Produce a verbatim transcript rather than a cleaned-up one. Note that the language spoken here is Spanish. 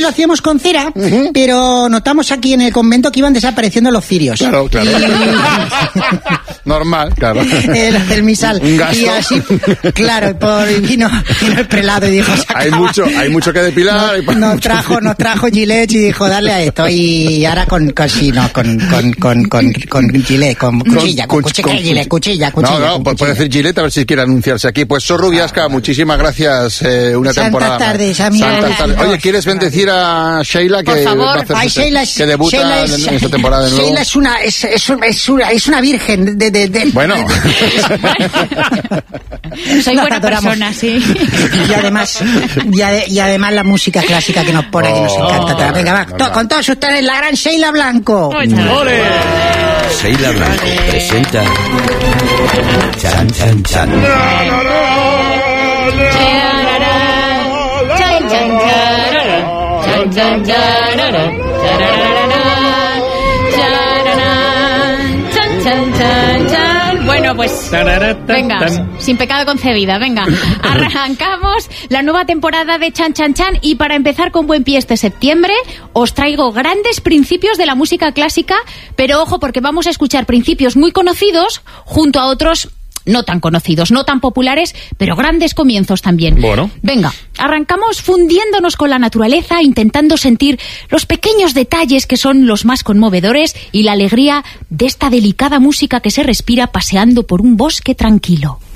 lo hacíamos con cera, Uh-huh. pero notamos aquí en el convento que iban desapareciendo los cirios. Claro, claro. Y... Normal, claro. El, el misal. Un gasto. Y así, claro, por, vino, vino el prelado y dijo... Hay mucho, hay mucho que depilar. Nos, nos trajo, nos trajo Gillette y dijo, dale a esto. Y ahora con, con sí, no, con, con, con, con, con Gillette, con cuchilla, con, con cuchilla, con, Gillette, cuchilla, cuchilla. No, no, con puede decir Gillette a ver si quiere anunciarse aquí. Pues Sor Rubiasca, muchísimas gracias, eh, una Santas temporada. tardes, amigas. Santas tardes. Oye, ¿quieres bendecir a Sheila que, por favor. va a hacer Ay, este- Sheila es, que debuta Sheila es, en esta temporada de nuevo? Sheila es una, es, es, es una, es una virgen de, de, de Bueno. Soy Nos buena adoramos. persona, sí. Y además, y, ade- y además la música clásica que nos pone, que nos Oh, encanta. Venga, va, no, to- no. con todos ustedes, la gran Sheila Blanco. ¡Ole! Sheila Blanco presenta Chan Chan Chan. Bueno, pues venga, sin pecado concebida, venga, arrancamos la nueva temporada de Chan Chan Chan y para empezar con buen pie este septiembre os traigo grandes principios de la música clásica, pero ojo porque vamos a escuchar principios muy conocidos junto a otros no tan conocidos, no tan populares, pero grandes comienzos también. Bueno. Venga, arrancamos fundiéndonos con la naturaleza, intentando sentir los pequeños detalles que son los más conmovedores y la alegría de esta delicada música que se respira paseando por un bosque tranquilo.